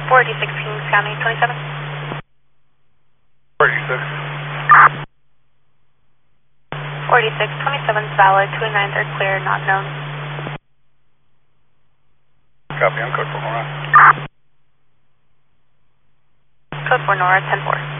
486 Kings County, 27. 46. 486, 27's valid, 289 third clear, not known. Copy, I'm code 4 Nora. Code 4 Nora, 10-4.